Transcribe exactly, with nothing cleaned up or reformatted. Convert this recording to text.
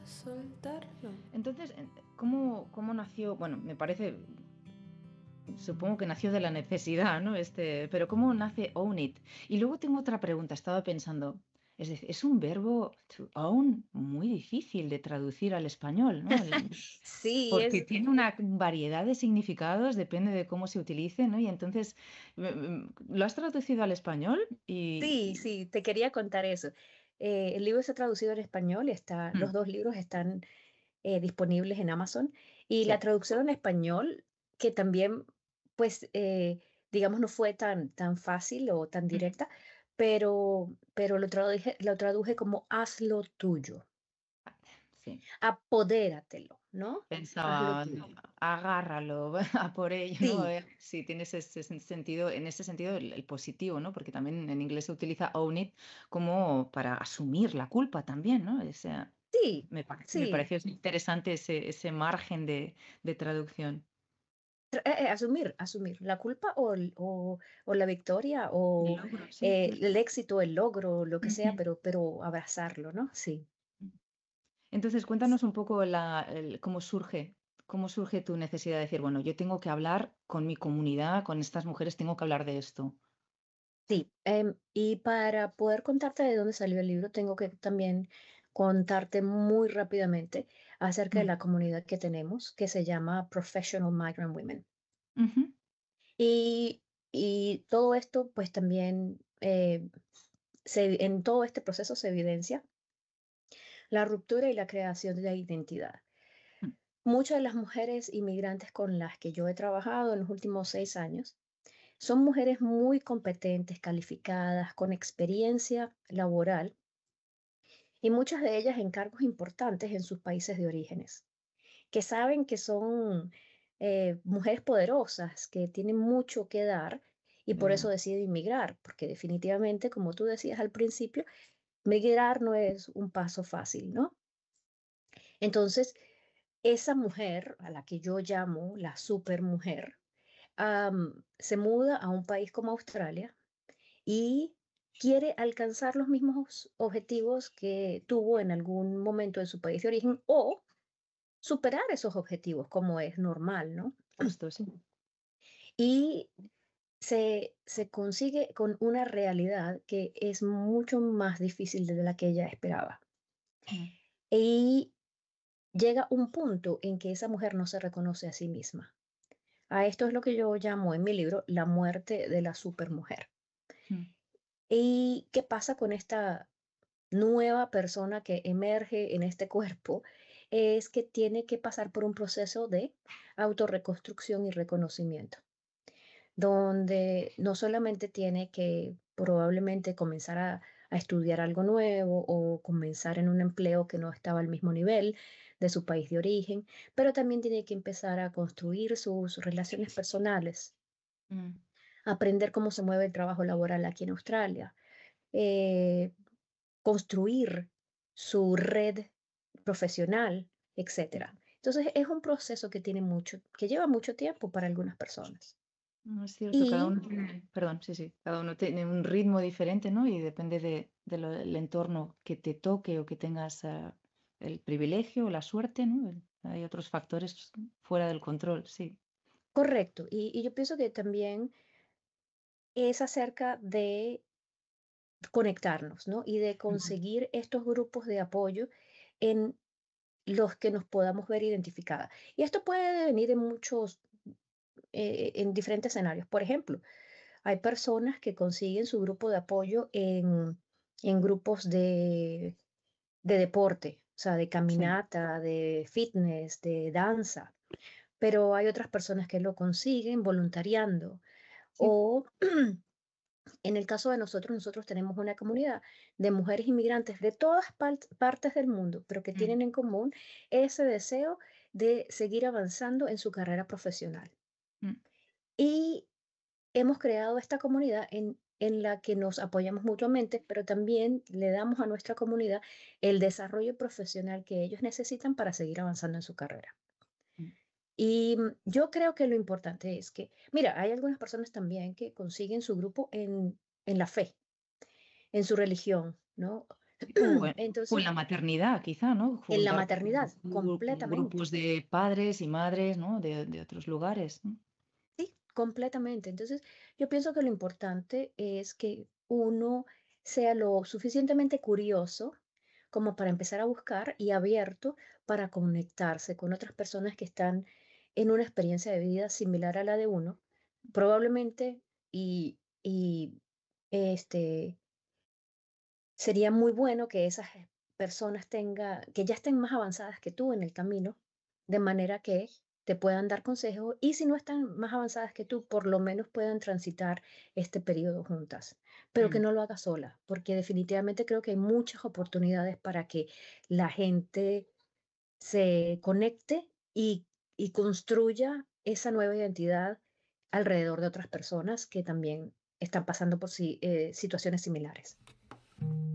soltarlo. Entonces, ¿cómo, cómo nació? Bueno, me parece, supongo que nació de la necesidad, ¿no? Este, pero ¿cómo nace own it? Y luego tengo otra pregunta, estaba pensando, es decir, es un verbo to own muy difícil de traducir al español, ¿no? El- Sí, porque es, tiene una variedad de significados, depende de cómo se utilice, ¿no? Y entonces, mm, mm, ¿lo has traducido al español? Y, sí, y- sí, te quería contar eso. Eh, el libro está traducido al español, está, los mm, dos libros están eh, disponibles en Amazon y la sí. traducción en español, que también, pues, eh, digamos, no fue tan, tan fácil o tan Ujú. directa, pero, pero lo traduje, lo traduje como hazlo tuyo, Sí. apodératelo, ¿no? Hazlo Pensaba, tuyo. agárralo, a por ello, ¿no? A Sí, ver si tienes ese sen- sentido, en ese sentido, el, el positivo, ¿no? Porque también en inglés se utiliza own it como para asumir la culpa también, ¿no? Ese- sí, me pare- me sí. pareció interesante ese, ese margen de, de traducción. Tra- eh, eh, asumir, asumir la culpa o, el- o, o la victoria El o logro, sí, eh, justo. el éxito, el logro, lo que sea, Ujú. pero, pero abrazarlo, ¿no? Sí. Entonces, cuéntanos un poco la, el- cómo surge, cómo surge tu necesidad de decir, bueno, yo tengo que hablar con mi comunidad, con estas mujeres, tengo que hablar de esto. Sí, em, y para poder contarte de dónde salió el libro, tengo que también contarte muy rápidamente acerca de Mm. la comunidad que tenemos, que se llama Professional Migrant Women. Ujú. Y, y todo esto, pues también, eh, se- en todo este proceso se evidencia la ruptura y la creación de la identidad. Mm. Muchas de las mujeres inmigrantes con las que yo he trabajado en los últimos seis años son mujeres muy competentes, calificadas, con experiencia laboral y muchas de ellas en cargos importantes en sus países de orígenes, que saben que son eh, mujeres poderosas, que tienen mucho que dar y por eso Ya. deciden inmigrar, porque definitivamente, como tú decías al principio, migrar no es un paso fácil, ¿no? Entonces, esa mujer, a la que yo llamo la supermujer, am, se muda a un país como Australia y quiere alcanzar los mismos objetivos que tuvo en algún momento en su país de origen o superar esos objetivos, como es normal, ¿no? Justo, sí. Y se, se consigue con una realidad que es mucho más difícil de la que ella esperaba. Mm. Y llega un punto en que esa mujer no se reconoce a sí misma. A esto es lo que yo llamo en mi libro la muerte de la supermujer. Mm. ¿Y qué pasa con esta nueva persona que emerge en este cuerpo? Es que tiene que pasar por un proceso de autorreconstrucción y reconocimiento, donde no solamente tiene que probablemente comenzar a, a estudiar algo nuevo o comenzar en un empleo que no estaba al mismo nivel de su país de origen, pero también tiene que empezar a construir sus relaciones personales, Mm. aprender cómo se mueve el trabajo laboral aquí en Australia, eh, construir su red profesional, etcétera. Entonces es un proceso que tiene mucho, que lleva mucho tiempo para algunas personas. No, es cierto, cada Y uno tiene, perdón, sí, sí, cada uno tiene un ritmo diferente, ¿no? Y depende de, de lo- del entorno que te toque o que tengas eh, el privilegio o la suerte, ¿no? El- hay otros factores fuera del control, sí. correcto, y, y yo pienso que también es acerca de conectarnos, ¿no? Y de Ujú. conseguir estos grupos de apoyo en los que nos podamos ver identificadas. Y esto puede venir en muchos, eh, en diferentes escenarios. Por ejemplo, hay personas que consiguen su grupo de apoyo en, en grupos de, de deporte, o sea, de Sí. caminata, de fitness, de danza, pero hay otras personas que lo consiguen voluntariando Sí. o en el caso de nosotros, nosotros tenemos una comunidad de mujeres inmigrantes de todas pal- partes del mundo, pero que Mm. tienen en común ese deseo de seguir avanzando en su carrera profesional. Mm. Y hemos creado esta comunidad en, en la que nos apoyamos mutuamente, pero también le damos a nuestra comunidad el desarrollo profesional que ellos necesitan para seguir avanzando en su carrera. Mm. Y mm, yo creo que lo importante es que, mira, hay algunas personas también que consiguen su grupo en, en la fe, en su religión, ¿no? O en o en Entonces, la maternidad, quizá, ¿no? en la Juntar con maternidad, gru con grupos completamente. de padres y madres, ¿no? De de otros lugares, ¿no? Sí, completamente. Entonces, yo pienso que lo importante es que uno sea lo suficientemente curioso como para empezar a buscar y abierto para conectarse con otras personas que están en una experiencia de vida similar a la de uno, probablemente, y, y este, sería muy bueno que esas eh, personas tenga, que ya estén más avanzadas que tú en el camino, de manera que te puedan dar consejos y si no están más avanzadas que tú, por lo menos puedan transitar este periodo juntas, pero que Mm. no lo haga sola, porque definitivamente creo que hay muchas oportunidades para que la gente se conecte y, y construya esa nueva identidad alrededor de otras personas que también están pasando por si- eh, situaciones similares.